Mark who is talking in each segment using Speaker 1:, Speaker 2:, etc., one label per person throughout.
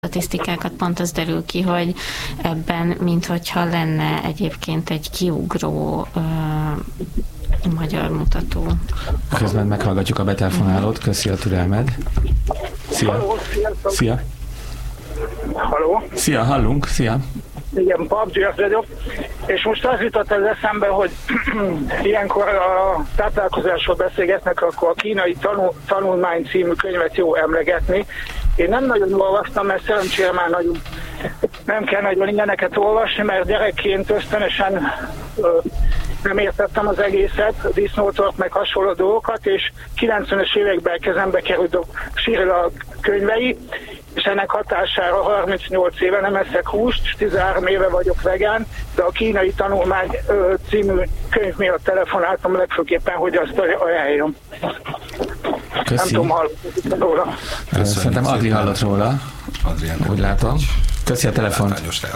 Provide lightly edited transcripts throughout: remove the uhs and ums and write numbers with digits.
Speaker 1: statisztikákat pont az derül ki, hogy ebben minthogyha lenne egyébként egy kiugró magyar mutató.
Speaker 2: Közben meghallgatjuk a betelefonálót. Köszi a türelmed. Szia.
Speaker 3: Halló,
Speaker 2: Szia.
Speaker 3: Halló?
Speaker 2: Szia, hallunk. Szia.
Speaker 3: Igen, Babgyőr vagyok. És most az jutott az eszembe, hogy ilyenkor a táplálkozásról beszélgetnek, akkor a kínai tanulmány című könyvet jó emlegetni. Én nem nagyon olvastam, mert szerencsére már nagyon nem kell nagyon ilyeneket olvasni, mert gyerekként ösztönösen nem értettem az egészet, a disznótort meg hasonló dolgokat, és 90-es években kezembe került a Sirila könyvei, és ennek hatására 38 éve nem eszek húst, 13 éve vagyok vegán, de a kínai tanulmány című könyv miatt telefonáltam legfőképpen, hogy azt ajánljam.
Speaker 2: Köszi.
Speaker 3: Nem tudom, hallott róla.
Speaker 2: Szerintem Adri hallott róla. Úgy látom. Köszi a telefont.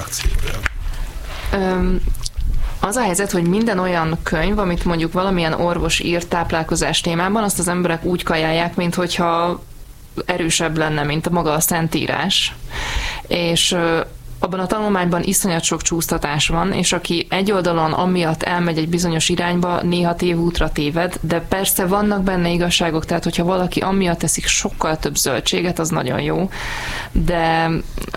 Speaker 4: Az a helyzet, hogy minden olyan könyv, amit mondjuk valamilyen orvos írt táplálkozás témában, azt az emberek úgy kajálják, mint hogyha erősebb lenne, mint a maga a szentírás. És abban a tanulmányban iszonyat sok csúsztatás van, és aki egy oldalon amiatt elmegy egy bizonyos irányba, néha tévútra téved, de persze vannak benne igazságok, tehát hogyha valaki amiatt eszik sokkal több zöldséget, az nagyon jó, de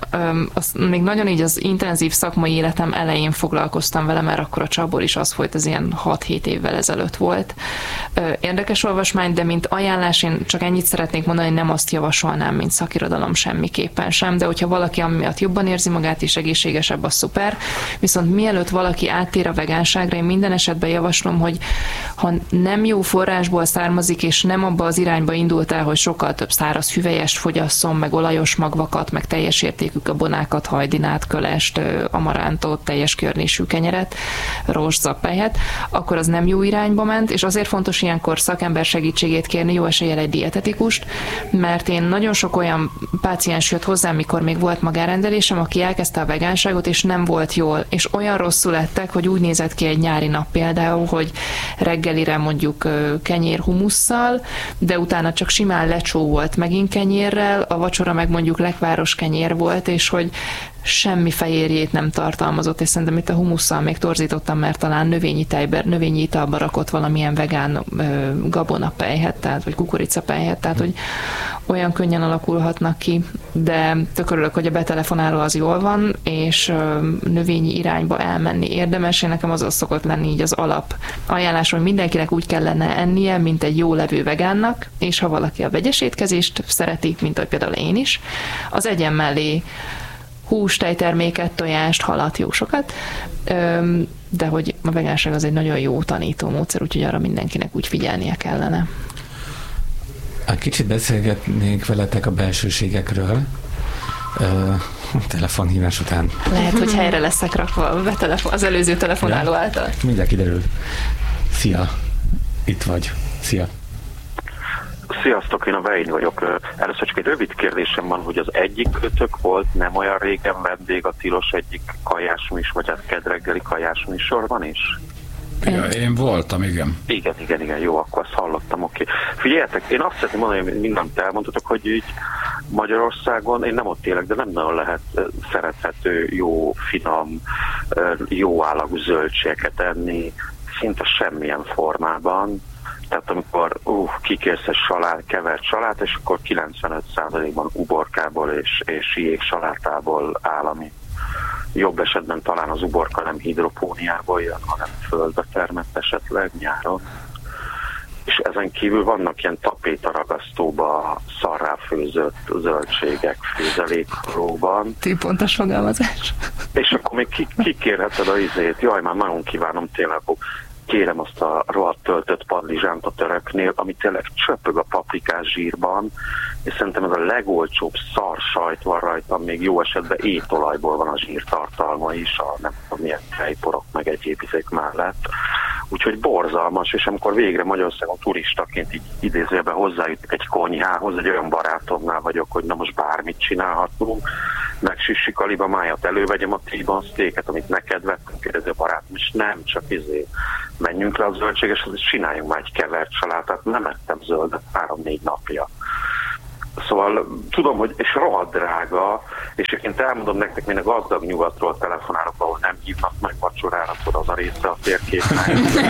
Speaker 4: még nagyon így az intenzív szakmai életem elején foglalkoztam vele, mert akkor a Csabor is az volt, ez ilyen 6-7 évvel ezelőtt volt. Érdekes olvasmány, de mint ajánlás én csak ennyit szeretnék mondani, nem azt javasolnám, mint szakirodalom semmiképpen sem, de hogyha valaki amiatt jobban érzi magát, és egészségesebb, az szuper. Viszont mielőtt valaki áttér a vegánságra, én minden esetben javaslom, hogy ha nem jó forrásból származik, és nem abba az irányba indult el, hogy sokkal több száraz hüvelyest fogyasszon, meg olajos magvakat, meg teljes értékű gabonákat, hajdinát, kölest, amarántot, teljes körnésű kenyeret, rózsazappelyhet, akkor az nem jó irányba ment, és azért fontos ilyenkor szakember segítségét kérni, jó eséllyel egy dietetikust, mert én nagyon sok olyan páciens jött hozzám, mikor még volt magárendelésem, aki elkezdte a vegánságot, és nem volt jól, és olyan rosszul lettek, hogy úgy nézett ki egy nyári nap például, hogy reggelire mondjuk kenyér humusszal, de utána csak simán lecsó volt megint kenyérrel, a vacsora meg mondjuk lekváros kenyér volt, és hogy semmi fehérjét nem tartalmazott, és szerintem itt a humusszal még torzítottam, mert talán növényi italba rakott valamilyen vegán gabonapelyhet, tehát vagy kukoricapelyhet, tehát hogy olyan könnyen alakulhatnak ki, de tök örülök, hogy a betelefonáló az jól van, és növényi irányba elmenni érdemes. Én nekem az szokott lenni így az alap ajánlás, hogy mindenkinek úgy kellene ennie, mint egy jó levő vegánnak, és ha valaki a vegyes étkezést szereti, mint ahogy például én is, az egyen mellé húst, tejterméket, tojást, halat, jó sokat, de hogy a vegánság az egy nagyon jó tanító módszer, úgyhogy arra mindenkinek úgy figyelnie kellene.
Speaker 2: Kicsit beszélgetnék veletek a belsőségekről telefonhívás után.
Speaker 4: Lehet, hogy helyre leszek rakva az előző telefonáló által.
Speaker 2: Mindjárt kiderül. Szia, itt vagy. Szia.
Speaker 5: Sziasztok, én a Vein vagyok. Először csak egy rövid kérdésem van, hogy az egyik kötök volt nem olyan régen vendég a tilos egyik kajásműs, vagy hát kedreggeli kajásműsorban is?
Speaker 6: Ja, én voltam, igen.
Speaker 5: Igen, jó, akkor azt hallottam, oké. Figyeljetek, én azt szeretném mondani, hogy mindent elmondhatok, hogy így Magyarországon, én nem ott élek, de nem nagyon lehet szerethető, jó, finom, jó állagú zöldségeket enni, szinte semmilyen formában. Tehát amikor kikérsz egy kevert salát, és akkor 95%-ban uborkából és jégsalátából állami. Jobb esetben talán az uborka nem hidropóniából jön, hanem földbe termett esetleg nyáron. És ezen kívül vannak ilyen tapétaragasztóba szarrá főzött zöldségek főzelékróban.
Speaker 4: Pontos fogalmazás.
Speaker 5: És akkor még kikérheted a izét. Jaj, már nagyon kívánom tényleg, kérem azt a rohadt töltött padlizsánt a töröknél, ami tényleg csöpög a paprikás zsírban, és szerintem ez a legolcsóbb szar sajt van rajta, még jó esetben étolajból van a zsírtartalma is, a nem tudom milyen tejporok meg egyéb izék mellett. Úgyhogy borzalmas, és amikor végre Magyarországon turistaként így idézőjelben hozzájutok egy konyhához, egy olyan barátomnál vagyok, hogy na most bármit csinálhatunk, megsüssük a libamájat, elővegyem a T-bone steaket, amit neked vettem, kérdezi a barátom, és nem csak menjünk le a zöldségeshez, és csináljunk már egy kevert salátát, nem ettem zöldet 3-4 napja. Szóval tudom, hogy és rohadt drága, és egyébként elmondom nektek, én a gazdag nyugatról telefonálok, ahol nem hívnak meg vacsorára, tudod, az a része a térképnek,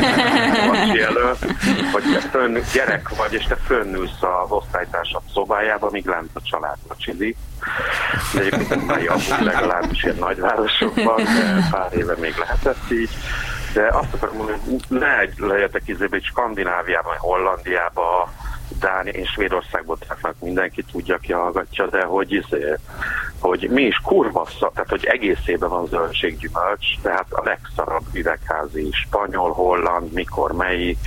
Speaker 5: hogy gyerek vagy, és te fönnülsz az osztálytársad szobájába, míg lent a család vacsizik. De egyébként ez már javul, legalábbis ilyen nagyvárosokban, de pár éve még lehetett így. De azt akarom mondani, hogy ne legyetek izébe, Skandináviában, Hollandiában, Dánia és Svédországból telefonálnak, mindenki tudja, aki hallgatja, de hogy mi is kurva tehát hogy egész évben van zöldséggyümölcs, tehát a legszarabb üvegházi spanyol, holland, mikor melyik,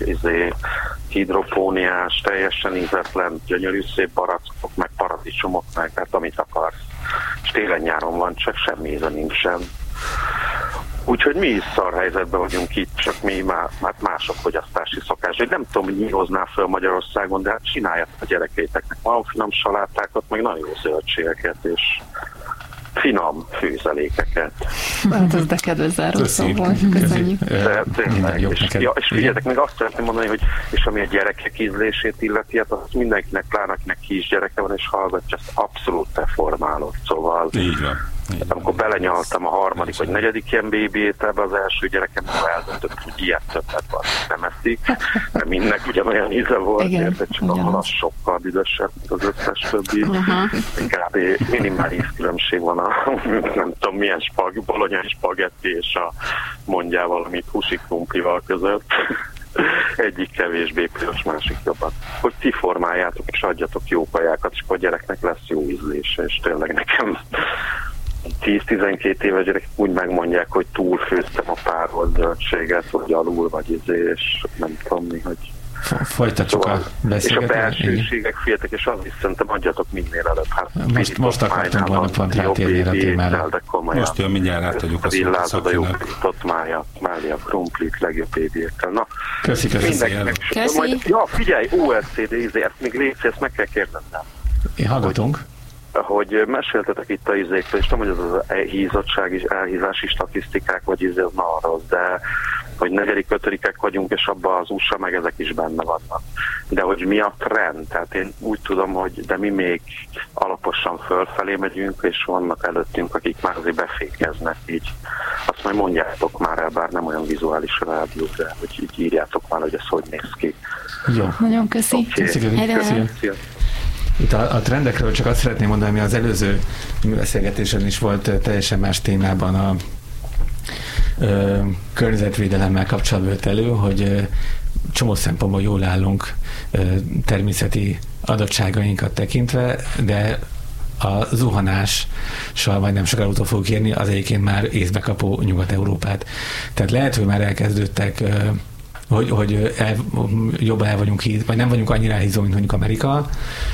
Speaker 5: hidropóniás, teljesen ízetlen, gyönyörű szép barackok, meg paradicsomok, meg tehát amit akarsz. És télen-nyáron van, csak semmi íze nincsen. Úgyhogy mi is szar helyzetben vagyunk itt, csak mi már mások fogyasztási szokás. Én nem tudom, hogy mi hozná föl Magyarországon, de hát csináljátok a gyerekeiteknek nagyon finom salátákat, meg nagyon jó zöldségeket, és finom főzelékeket.
Speaker 4: Hát ez de kedves zárószó volt. Köszönjük.
Speaker 5: De tényleg. És figyeljetek, még azt szeretném mondani, hogy és ami a gyerekek ízlését illeti, hát az mindenkinek, pláne akinek kisgyereke van, és hallgatja, ezt abszolút te formálod. Szóval
Speaker 6: így van.
Speaker 5: Amikor belenyaltam a harmadik vagy negyedik ilyen bébi ételbe, az első gyerekem eldöntött, hogy ilyet többet van, nem eszik, mert mindnek ugyanolyan íze volt, érted, csak a halas sokkal büdösebb, mint az összes többi. Kb. Minimális különbség van a nem tudom milyen bolonyai spagetti és a mondjál valamit húsi krumplival között. Egyik kevésbé piros, másik jobban. Hogy ti formáljátok és adjatok jó kajákat, és akkor a gyereknek lesz jó ízlése, és tényleg nekem 10-12 éves gyerekek úgy megmondják, hogy túlfőztem a párolt zöldséget, vagy alul, vagy és nem tudom mi, hogy...
Speaker 2: Folytatjuk a beszélgetést.
Speaker 5: És a belsőségek, fiatek, és azt is szerintem adjatok minél előbb. Hát,
Speaker 2: most akartunk volna pont rátérni a témára.
Speaker 6: Most jön, mindjárt átadjuk a szót a
Speaker 5: szakinak. A jó pirított mája, mellé a krumplit, legjobb bébiékkel. Na,
Speaker 2: köszi.
Speaker 5: Ja, figyelj, OSCD, ezt még légy, ezt meg kell kérdeznem.
Speaker 2: Én hallgatunk.
Speaker 5: Hogy meséltetek itt a izékről, és nem, hogy az hízottság és elhízási statisztikák, vagy ez már rossz, de hogy 4.-5. vagyunk, és abban az USA meg ezek is benne vannak. De hogy mi a trend? Tehát én úgy tudom, hogy de mi még alaposan fölfelé megyünk, és vannak előttünk, akik már azért befékeznek így. Azt majd mondjátok már el, bár nem olyan vizuális rádió, de hogy így írjátok már, hogy ez hogy néz ki.
Speaker 2: Jó.
Speaker 4: Nagyon köszi.
Speaker 2: Köszi. Itt a trendekről csak azt szeretném mondani, ami az előző beszélgetésen is volt teljesen más témában a környezetvédelemmel kapcsolatban elő, hogy csomó szempontból jól állunk természeti adottságainkat tekintve, de a zuhanással majd nem sokára utol fogok érni, az egyébként már észbe kapó Nyugat-Európát. Tehát lehet, hogy már elkezdődtek hogy jobban el vagyunk vagy nem vagyunk annyira elhízó, mint mondjuk Amerika,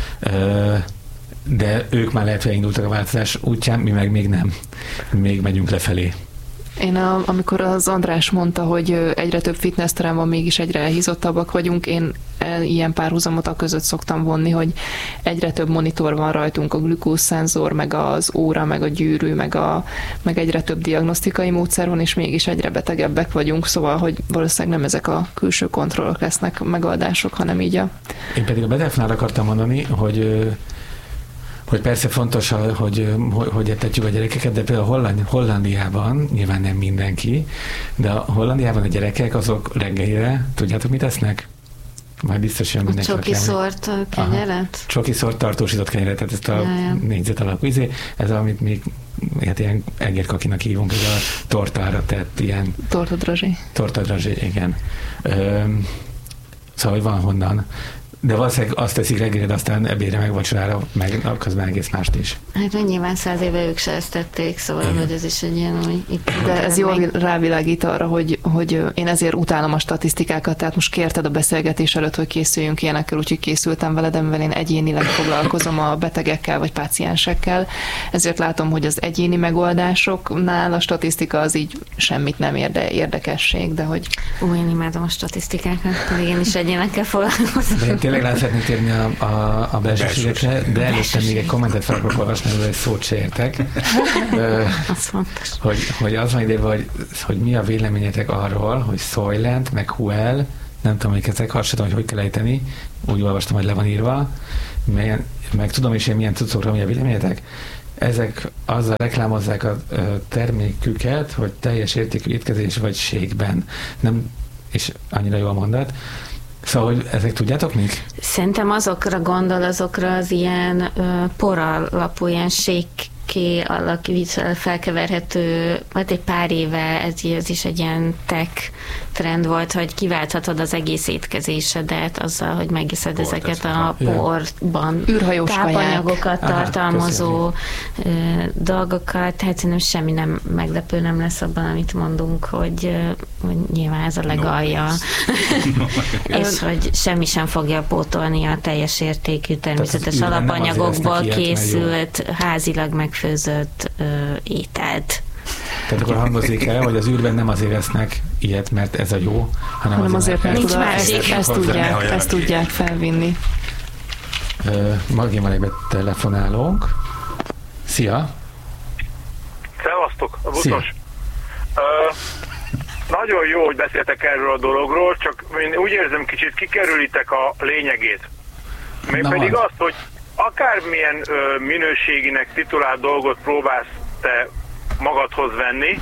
Speaker 2: de ők már lehet, hogy indultak a változás útján, mi meg még nem. Még megyünk lefelé.
Speaker 4: Én amikor az András mondta, hogy egyre több fitnessterem van, mégis egyre elhízottabbak vagyunk, én ilyen párhuzamot a között szoktam vonni, hogy egyre több monitor van rajtunk, a glükózszenzor, meg az óra, meg a gyűrű, meg egyre több diagnosztikai módszer van, és mégis egyre betegebbek vagyunk, szóval, hogy valószínűleg nem ezek a külső kontrollok lesznek megoldások, hanem így a...
Speaker 2: Én pedig a betelfnál akartam mondani, hogy persze fontos, hogy etetjük a gyerekeket, de például Hollandiában, nyilván nem mindenki, de a Hollandiában a gyerekek azok reggelire, tudjátok mit esznek? Majd biztos jön mindenki.
Speaker 1: Csokiszort kenyeret?
Speaker 2: Csokiszort, tartósított kenyeret, tehát ezt a négyzet alakú ez amit még hát ilyen egérkakinak hívunk, ez a tortára tett ilyen... Tortadrazsé, igen. Szóval, hogy van honnan. De valószínűleg azt teszik reggelre, aztán ebédre meg vacsorára, meg közben egész mást is.
Speaker 1: Hát nyilván 100 éve ők se ezt tették, szóval hogy ez is egy ilyen, hogy itt...
Speaker 4: De ez jól rávilágít arra, hogy én ezért utálom a statisztikákat, tehát most kérted a beszélgetés előtt, hogy készüljünk ilyenekkel, úgyhogy készültem vele, de mivel én egyénileg foglalkozom a betegekkel vagy páciensekkel, ezért látom, hogy az egyéni megoldásoknál a statisztika az így semmit nem érdekesség, de hogy...
Speaker 1: Én imádom a statisztikákat, pedig én is egyénekkel foglalkozom.
Speaker 2: Tényleg rá szeretnék térni a belsőségekre, de előtte még egy kommentet fel akarok olvasni, hogy egy szót se értek. hogy az van ide, hogy mi a véleményetek arról, hogy Soylent, meg Huel nem tudom, hogy kell ejteni, úgy olvastam, hogy le van írva, meg tudom is én milyen cuccokra mi a véleményetek. Ezek azzal reklámozzák a terméküket, hogy teljes értékű étkezés vagy shake-ben. Nem, és annyira jó a mondat. Szóval, hogy ezek tudjátok mik?
Speaker 1: Szerintem azokra az ilyen poralapú, ilyen shake-ké felkeverhető, vagy egy pár éve ez is egy ilyen tech trend volt, hogy kiválthatod az egész étkezésedet azzal, hogy megiszed ezeket a porban tápanyagokat tartalmazó dolgokat. Tehát szerintem semmi nem meglepő nem lesz abban, amit mondunk, hogy nyilván ez a legalja. És hogy semmi sem fogja pótolni a teljes értékű természetes alapanyagokból készült, házilag megfőzött ételt.
Speaker 2: Tehát akkor hangozik el, hogy az űrben nem azért vesznek ilyet, mert ez a jó, hanem azért,
Speaker 4: mert ezt tudják felvinni.
Speaker 2: Magéval egy telefonálónk. Szia!
Speaker 7: Szevasztok, a buszos. Nagyon jó, hogy beszéltek erről a dologról, csak én úgy érzem, kicsit kikerülitek a lényegét. Mégpedig azt, hogy akármilyen minőséginek titulált dolgot próbálsz te magadhoz venni,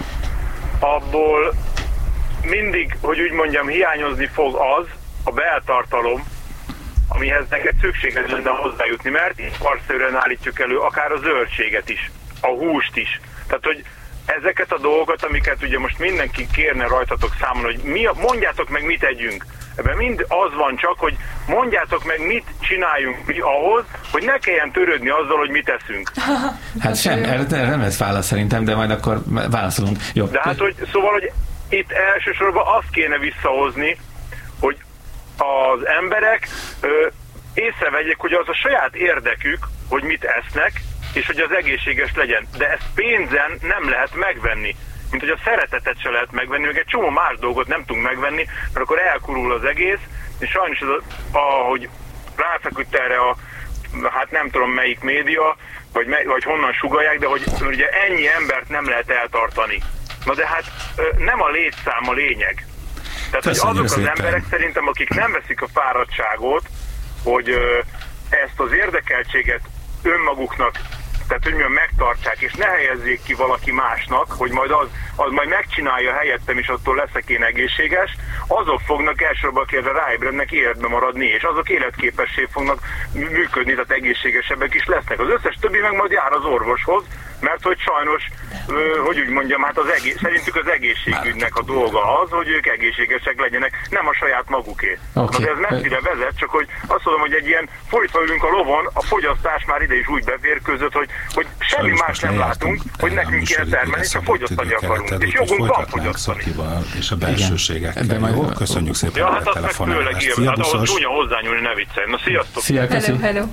Speaker 7: abból mindig, hogy úgy mondjam, hiányozni fog az a beltartalom, amihez neked szükséged lenne hozzájutni, mert iparszerűen állítjuk elő akár a zöldséget is, a húst is. Tehát, hogy ezeket a dolgokat, amiket ugye most mindenki kérne rajtatok számon, hogy mondjátok meg, mit tegyünk. Ebben mind az van csak, hogy mondjátok meg, mit csináljunk mi ahhoz, hogy ne kelljen törődni azzal, hogy mit teszünk.
Speaker 2: Hát sem, erre nem lesz válasz szerintem, de majd akkor válaszolunk. Jó.
Speaker 7: De hát, hogy szóval, hogy itt elsősorban azt kéne visszahozni, hogy az emberek észrevegyék, hogy az a saját érdekük, hogy mit esznek, és hogy az egészséges legyen. De ezt pénzen nem lehet megvenni. Mint hogy a szeretetet se lehet megvenni, meg egy csomó más dolgot nem tudunk megvenni, mert akkor elkurul az egész, és sajnos ez ahogy ráfeküdt erre hát nem tudom melyik média, vagy honnan sugallják, de hogy ugye ennyi embert nem lehet eltartani. Na de hát nem a létszám a lényeg. Tehát hogy azok az emberek szerintem, akik nem veszik a fáradtságot, hogy ezt az érdekeltséget önmaguknak, tehát hogy megtartsák, és ne helyezzék ki valaki másnak, hogy majd az majd megcsinálja helyettem, és attól leszek én egészséges, azok fognak elsősorban, akik ráébrednek, életben maradni, és azok életképessé fognak működni, tehát egészségesebbek is lesznek. Az összes többi meg majd jár az orvoshoz, mert hogy sajnos, hogy úgy mondjam, hát szerintük az egészségügynek a dolga az, hogy ők egészségesek legyenek, nem a saját maguké. Okay. De ez messzire vezet, csak hogy azt mondom, hogy egy ilyen folytva ülünk a lovon, a fogyasztás már ide is úgy beférkőzött, hogy semmi más nem látunk, hogy nekünk kell termelni, csak fogyasztani akarunk. És jogunk van fogyasztani.
Speaker 6: És a belsőségekkel. Köszönjük szépen a telefonálást.
Speaker 7: Szia, Buszos! Hát ahhoz csúnya hozzányúlni, ne viccelj. Na, sziasztok!
Speaker 2: Szia, köszönjük!
Speaker 4: Hello.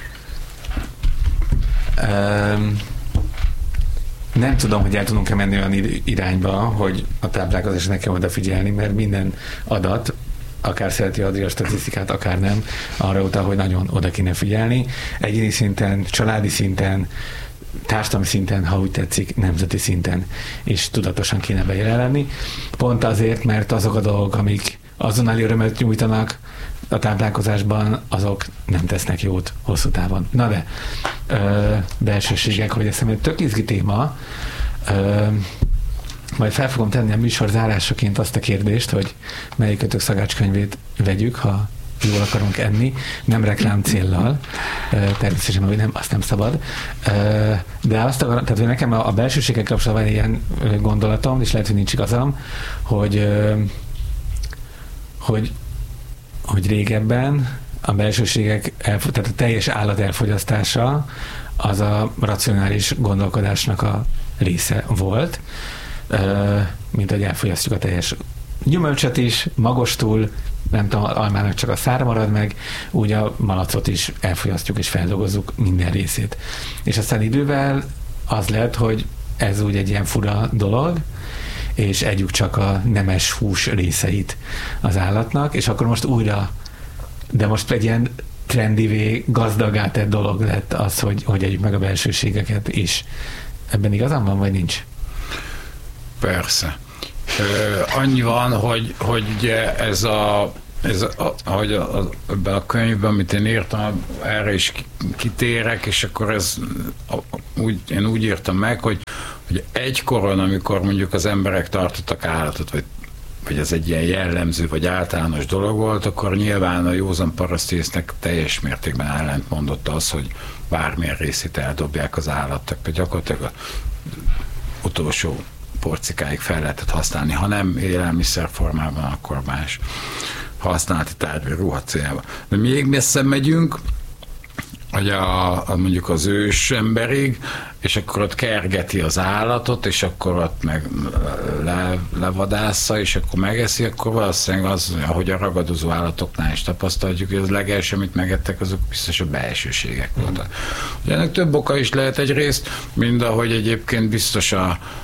Speaker 2: Nem tudom, hogy el tudunk-e menni olyan irányba, hogy a táplálkozásra ne kell odafigyelni, mert minden adat, akár szereti Adria statisztikát, akár nem, arra utal, hogy nagyon oda kéne figyelni. Egyéni szinten, családi szinten, társadalmi szinten, ha úgy tetszik, nemzeti szinten, és tudatosan kéne bejelenni. Pont azért, mert azok a dolgok, amik azonnali örömet nyújtanak a táplálkozásban, azok nem tesznek jót hosszú távon. Na de, belsőségek, hogy ezt egy tök izgi téma, majd fel fogom tenni a műsor zárásaként azt a kérdést, hogy melyikötök szakácskönyvét vegyük, ha jól akarunk enni, nem reklám céllal, természetesen, hogy nem, azt nem szabad. De azt akarom, tehát hogy nekem a belsőségek kapcsolatban ilyen gondolatom, és lehet, hogy nincs igazam, hogy régebben a belsőségek, tehát a teljes állat elfogyasztása az a racionális gondolkodásnak a része volt, mint hogy elfogyasztjuk a teljes gyümölcsöt is, magostul, nem tudom, almának csak a szára marad meg, úgy a malacot is elfogyasztjuk és feldolgozzuk minden részét. És aztán idővel az lehet, hogy ez úgy egy ilyen fura dolog, és együk csak a nemes hús részeit az állatnak, és akkor most újra, de most egy ilyen trendivé, gazdagá tett dolog lett az, hogy együk meg a belsőségeket is. Ebben igazán van, vagy nincs?
Speaker 6: Persze. Annyi van, hogy ugye ez a
Speaker 8: ahogy ebben a könyvben, amit én írtam, erre is kitérek, és akkor én úgy írtam meg, hogy egykoron, amikor mondjuk az emberek tartottak állatot, vagy ez egy ilyen jellemző, vagy általános dolog volt, akkor nyilván a józan parasztésznek teljes mértékben ellentmondott az, hogy bármilyen részét eldobják az állatnak, vagy gyakorlatilag az utolsó porcikáig fel lehetett használni, ha nem élelmiszer formában, akkor más használati tárgy, ruha céljába. De még messzebb megyünk, hogy mondjuk az ős emberig, és akkor ott kergeti az állatot, és akkor ott meg levadásza, és akkor megeszi, akkor valószínűleg az, ahogy a ragadozó állatoknál is tapasztaljuk, hogy az legelső, amit megettek, azok biztos a belsőségek voltak. Ugye ennek több oka is lehet egyrészt, mind ahogy egyébként biztos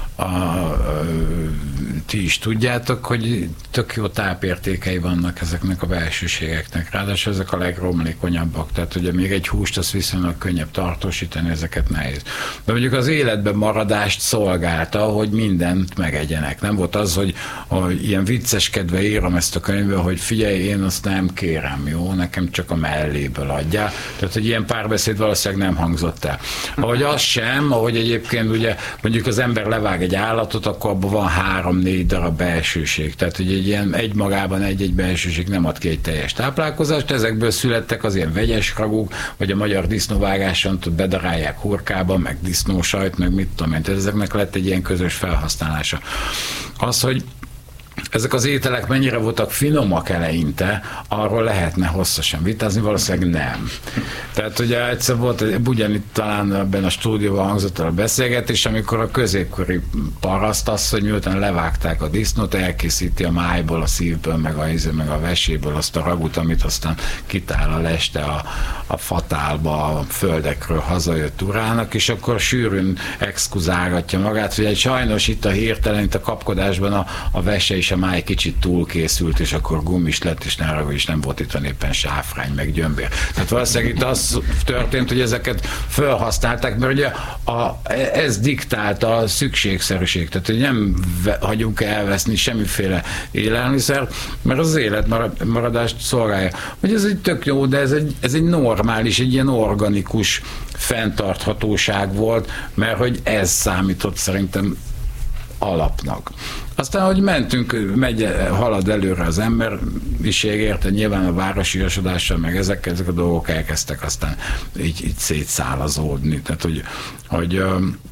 Speaker 8: ti is tudjátok, hogy tök jó tápértékei vannak ezeknek a belsőségeknek. Ráadásul ezek a legromlékonyabbak, tehát ugye még egy húst az viszonylag könnyebb tartósítani, ezeket nehéz. De mondjuk az életben maradást szolgálta, hogy mindent megegyenek. Nem volt az, hogy ilyen vicceskedve írom ezt a könyvbe, hogy figyelj, én azt nem kérem, jó, nekem csak a melléből adjál. Tehát, hogy ilyen párbeszéd valószínűleg nem hangzott el. Ahogy az sem, ahogy egyébként ugye mondjuk az ember levág egy állatot, akkor abban van 3-4 darab belsőség. Tehát, hogy egymagában egy belsőség nem ad ki egy teljes táplálkozást, ezekből születtek az ilyen vegyes ragúk, vagy a magyar disznóvágáson bedarálják hurkába, meg disznósajt, meg mit tudom én. Tehát ezeknek lett egy ilyen közös felhasználása. Az, hogy ezek az ételek mennyire voltak finomak eleinte, arról lehetne hosszasan vitázni, valószínűleg nem. Tehát ugye egyszer volt, ugyanitt talán ebben a stúdióban hangzott el a beszélgetés, amikor a középkori parasztasszony, miután levágták a disznót, elkészíti a májból, a szívből, meg a veséből azt a ragut, amit aztán kitál a leste a fatálba, a földekről hazajött urának, és akkor sűrűn exkuzálgatja magát, hogy sajnos itt a hirtelen, itt a kapkodásban a vese és a máj kicsit túlkészült, és akkor gumis lett, és nem volt itt éppen sáfrány, meg gyömbér. Tehát valószínűleg itt az történt, hogy ezeket felhasználták, mert ugye ez diktálta a szükségszerűség. Tehát, hogy nem hagyunk elveszni semmiféle élelmiszert, mert az életmaradást szolgálja. Hogy ez egy tök jó, de ez egy normális, egy ilyen organikus fenntarthatóság volt, mert hogy ez számított szerintem alapnak. Aztán, hogy mentünk, halad előre az emberiség, érte, nyilván a városiasodással, meg ezek a dolgok elkezdtek aztán így szétszálazódni. Tehát, hogy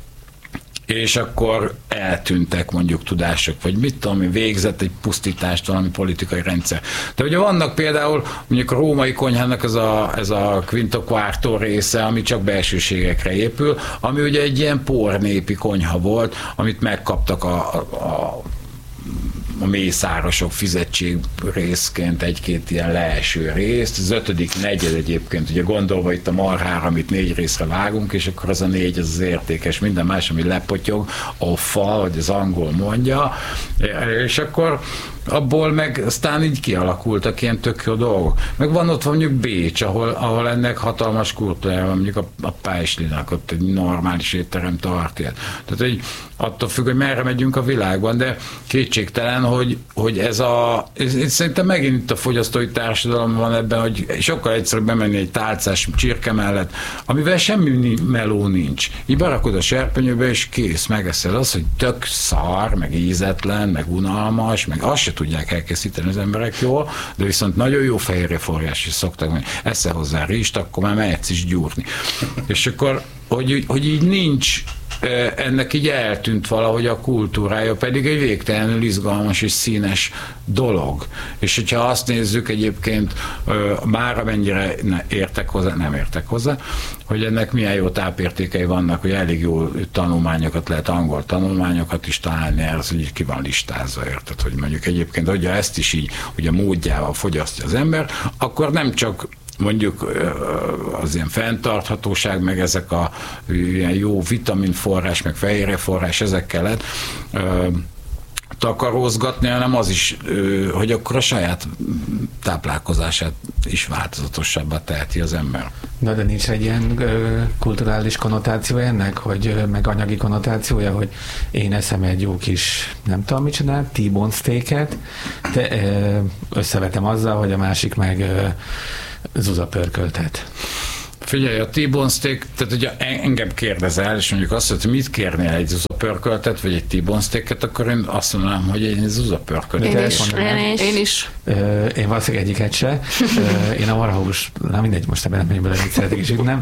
Speaker 8: és akkor eltűntek mondjuk tudások, vagy mit tudom, végzett egy pusztítást valami politikai rendszer. De ugye vannak például mondjuk a római konyhának ez a quinto quarto része, ami csak belsőségekre épül, ami ugye egy ilyen pornépi konyha volt, amit megkaptak a mészárosok fizetség részként egy-két ilyen leeső részt, az 5. negyed egyébként, ugye gondolva itt a marhára, amit 4 részre vágunk, és akkor az a 4 az értékes, minden más, ami lepotyog, offa, hogy az angol mondja, és akkor abból meg aztán így kialakultak ilyen tök jó dolgok. Meg van ott mondjuk Bécs, ahol ennek hatalmas kultúrája van, mondjuk a Pajslinak, ott egy normális étterem tart ilyet. Tehát, hogy attól függ, hogy merre megyünk a világban, de kétségtelen, hogy ez szerintem megint itt a fogyasztói társadalom van ebben, hogy sokkal egyszerűbb bemenni egy tálcás csirke mellett, amivel semmi meló nincs. Így berakod a serpenyőbe, és kész, megeszed. Az, hogy tök szar, meg ízetlen, meg unalmas, meg azt se tudják elkészíteni az emberek jól, de viszont nagyon jó fehérjeforrás is szoktak mondani. Eszel hozzá rizst, akkor már mehetsz is gyúrni. És akkor, hogy így nincs, ennek így eltűnt valahogy a kultúrája, pedig egy végtelenül izgalmas és színes dolog. És hogyha azt nézzük egyébként, már amennyire nem értek hozzá, hogy ennek milyen jó tápértékei vannak, hogy elég jó tanulmányokat lehet, angol tanulmányokat is találni, ez úgy ki van listázva, érted, hogy mondjuk egyébként, hogyha ezt is így, ugye módjával fogyasztja az ember, akkor nem csak mondjuk az ilyen fenntarthatóság, meg ezek a ilyen jó vitaminforrás, meg fehérjeforrás, ezekkel lehet takarózgatni, hanem az is, hogy akkor a saját táplálkozását is változatosabbá teheti az ember.
Speaker 2: Na, de nincs egy ilyen kulturális konnotációja ennek, hogy meg anyagi konnotációja, hogy én eszem egy jó kis, nem tudom mit csinál, T-bone steaket, de összevetem azzal, hogy a másik meg zuzapörköltet.
Speaker 8: Figyelj, a T-bone steak, tehát ugye engem kérdezel, és mondjuk azt mondod, hogy mit kérnél, egy zuzapörköltet, vagy egy T-bone steaket, akkor én azt mondanám, hogy egy zuzapörköltet.
Speaker 4: Én is.
Speaker 2: Én valószínűleg egyiket se. Én a marhahús, nem mindegy, most ebben nem megyünk bele, mit szeretek, és nem.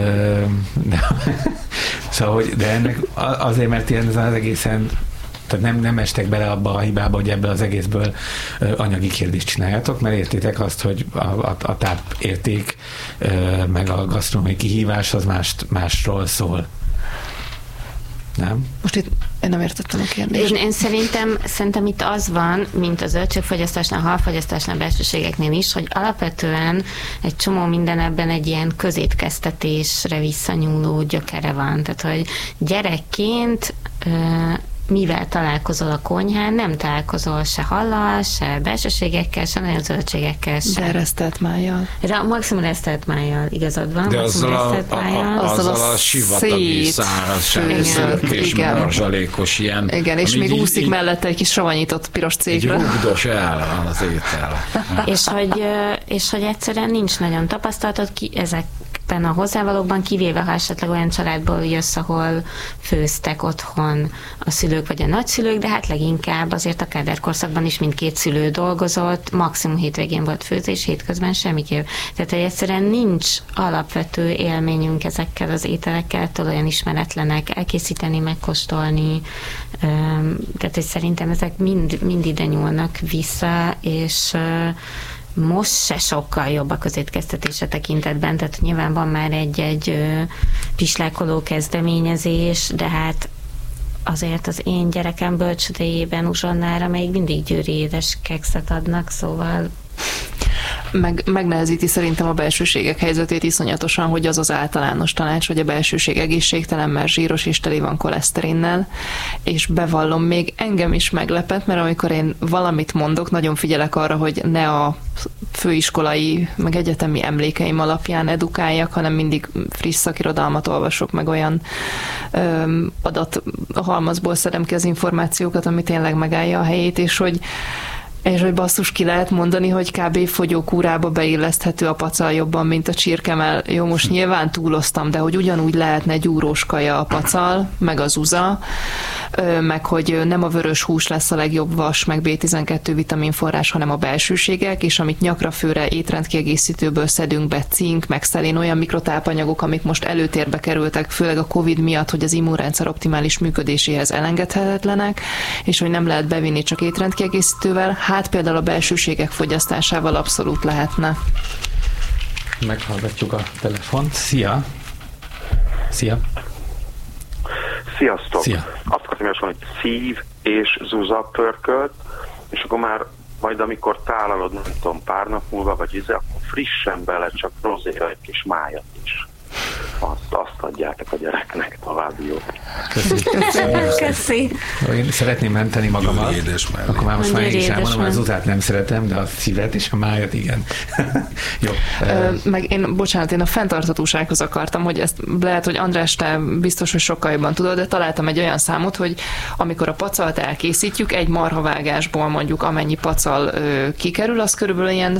Speaker 2: Szóval, hogy, de ennek azért, mert ilyen az egészen, tehát nem estek bele abba a hibába, hogy ebből az egészből anyagi kérdést csináljátok, mert értitek azt, hogy a tápérték meg a gasztronómiai kihívás az másról szól. Nem?
Speaker 4: Most itt én nem értettem a kérdést.
Speaker 1: Én szerintem itt az van, mint a zöldségfogyasztásnál, halfogyasztásnál, belsőségeknél is, hogy alapvetően egy csomó minden ebben egy ilyen közétkeztetésre visszanyúló gyökere van. Tehát, hogy gyerekként mivel találkozol a konyhán, nem találkozol se hallal, se belsőségekkel, se nagyon zöldségekkel, se.
Speaker 4: De resztelt májjal.
Speaker 1: Maximum resztelt májjal, igazad van.
Speaker 8: De azzal a sivatagi száraz, és morzsalékos ilyen.
Speaker 4: Igen, és még úszik mellette egy kis savanyított piros cékre.
Speaker 8: Egy rugdos el az étel.
Speaker 1: és hogy egyszerűen nincs nagyon tapasztalatod ezekben a hozzávalókban, kivéve ha esetleg olyan családból jössz, ahol főztek otthon a szülők vagy a nagyszülők, de hát leginkább azért a Kádár korszakban is mindkét szülő dolgozott, maximum hétvégén volt főzés, hétközben semmiképp. Tehát, hogy egyszerűen nincs alapvető élményünk ezekkel az ételekkel, olyan ismeretlenek, elkészíteni, megkóstolni. Tehát, hogy szerintem ezek mind ide nyúlnak vissza, és most se sokkal jobb a közétkeztetése tekintetben, tehát nyilván van már egy pislákoló kezdeményezés, de hát azért az én gyerekem bölcsödejében uzsonnára még mindig győri édes kekszet adnak, szóval
Speaker 4: megnehezíti szerintem a belsőségek helyzetét iszonyatosan, hogy az általános tanács, hogy a belsőség egészségtelen, mert zsíros és teli van koleszterinnel, és bevallom, még engem is meglepett, mert amikor én valamit mondok, nagyon figyelek arra, hogy ne a főiskolai, meg egyetemi emlékeim alapján edukáljak, hanem mindig friss szakirodalmat olvasok, meg olyan adathalmazból szedem ki az információkat, ami tényleg megállja a helyét, és hogy basszus, ki lehet mondani, hogy kb. Fogyókúrába beilleszthető a pacal jobban, mint a csirkemell. Jó, most nyilván túloztam, de hogy ugyanúgy lehetne gyúrós kaja a pacal, meg az uza, meg hogy nem a vörös hús lesz a legjobb vas, meg B12 vitaminforrás, hanem a belsőségek, és amit nyakrafőre étrendkiegészítőből szedünk be, cink, meg szelén, olyan mikrotápanyagok, amik most előtérbe kerültek, főleg a Covid miatt, hogy az immunrendszer optimális működéséhez elengedhetetlenek, és hogy nem lehet bevinni csak étrendkiegészítővel, hát például a belsőségek fogyasztásával abszolút lehetne.
Speaker 2: Meghallgatjuk a telefont. Szia! Szia!
Speaker 5: Sziasztok!
Speaker 2: Szia.
Speaker 5: Azt akartam javasolni, hogy szív és zuzapörkölt, és akkor már majd amikor tálalod, nem tudom, pár nap múlva, vagy akkor frissen bele csak rozéra egy kis májat is. Azt adjátok a gyereknek, további jót.
Speaker 1: Köszi.
Speaker 2: Én szeretném menteni magamat. Akkor már most már én is elmondom, hogy az utát nem szeretem, de a szívet és a májat igen. Jó.
Speaker 4: Meg én a fenntarthatósághoz akartam, hogy ezt lehet, hogy András, te biztos, hogy sokkal jobban tudod, de találtam egy olyan számot, hogy amikor a pacalt elkészítjük, egy marhavágásból mondjuk amennyi pacal kikerül, az körülbelül ilyen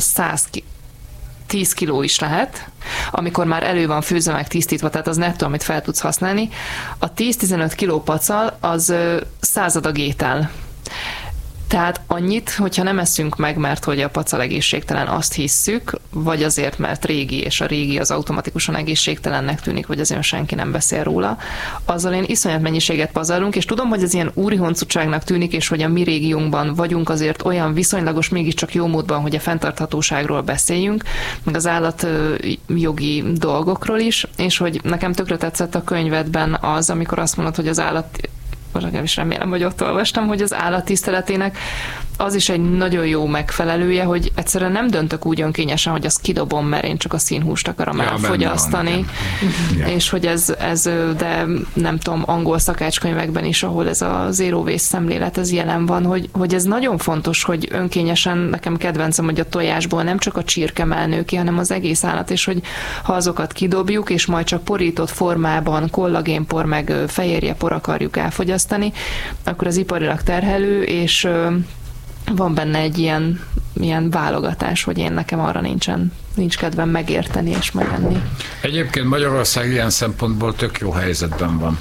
Speaker 4: 10 kiló is lehet, amikor már elő van főzve meg tisztítva, tehát az nettó, amit fel tudsz használni. A 10-15 kiló pacal az 100 adag étel. Tehát annyit, hogyha nem eszünk meg, mert hogy a pacal egészségtelen, azt hisszük, vagy azért, mert régi, és a régi az automatikusan egészségtelennek tűnik, vagy azért senki nem beszél róla, azzal én iszonyat mennyiséget pazarlunk, és tudom, hogy ez ilyen úri honcutságnak tűnik, és hogy a mi régiónkban vagyunk azért olyan viszonylagos, mégiscsak jó módban, hogy a fenntarthatóságról beszéljünk, meg az állatjogi dolgokról is, és hogy nekem tökre tetszett a könyvedben az, amikor azt mondod, hogy az állat, legalábbis remélem, hogy ott olvastam, hogy az állat tiszteletének az is egy nagyon jó megfelelője, hogy egyszerűen nem döntök úgy önkényesen, hogy azt kidobom, mert én csak a színhúst akarom elfogyasztani. És hogy ez, de nem tudom, angol szakácskönyvekben is, ahol ez a zero waste szemlélet, ez jelen van, hogy ez nagyon fontos, hogy önkényesen, nekem kedvencem, hogy a tojásból nem csak a csirke melnő ki, hanem az egész állat, és hogy ha azokat kidobjuk, és majd csak porított formában kollagénpor meg fehérjepor akarjuk elfogyasztani, akkor az iparilag terhelő, és van benne egy ilyen válogatás, hogy nekem arra nincs kedvem megérteni és megenni.
Speaker 8: Egyébként Magyarország ilyen szempontból tök jó helyzetben van.